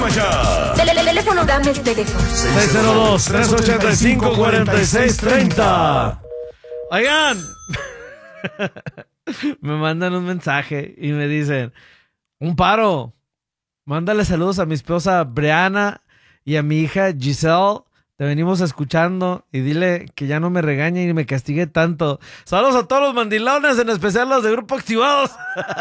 Teléfono, dame el teléfono. 602-385-4630. Oigan, me mandan un mensaje y me dicen: un paro, mándale saludos a mi esposa Brianna y a mi hija Giselle. Te venimos escuchando y dile que ya no me regañe y me castigue tanto. Saludos a todos los mandilones, en especial los de Grupo Activados.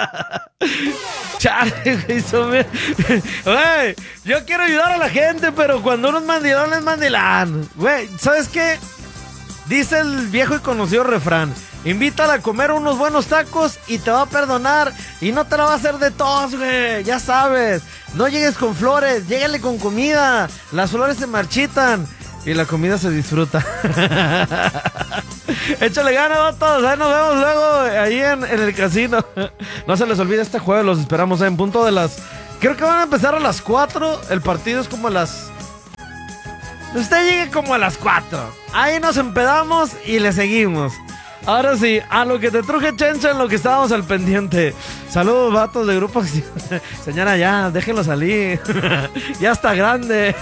Chale, güey, yo quiero ayudar a la gente, pero cuando uno es mandilón, es mandilán. Güey, ¿sabes qué? Dice el viejo y conocido refrán: invítala a comer unos buenos tacos y te va a perdonar y no te la va a hacer de tos, güey. Ya sabes, no llegues con flores, llégale con comida. Las flores se marchitan y la comida se disfruta. Échale ganas, vatos. Ahí nos vemos luego ahí en el casino. No se les olvide este jueves, los esperamos en punto de las... Creo que van a empezar a las 4. El partido es como a las... Usted llegue como a las 4. Ahí nos empedamos y le seguimos. Ahora sí, a lo que te truje, Chencha, en lo que estábamos al pendiente. Saludos, vatos de Grupo. Señora, ya, déjenlo salir. Ya está grande.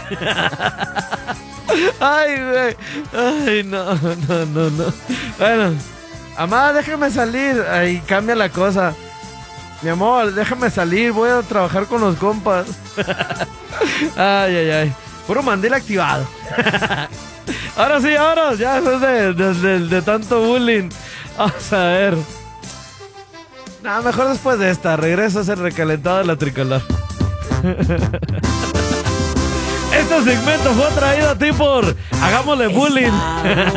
Ay, güey. Ay, no. Bueno, amada, déjame salir. Ahí cambia la cosa. Mi amor, déjame salir. Voy a trabajar con los compas. Ay. Puro mandil activado. Ahora sí, ya después de tanto bullying. Vamos a ver. Nada, mejor después de esta. Regresa a ser recalentado de la tricolor. Este segmento fue traído a ti por Hagámosle Bullying.